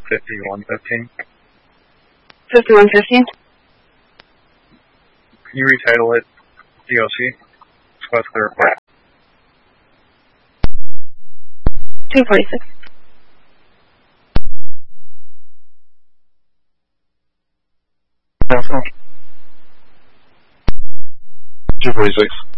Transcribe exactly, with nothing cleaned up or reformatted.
fifty-one fifteen. fifty-one fifteen? Can you retitle it D O C? Request the report. two forty-six. two forty-six.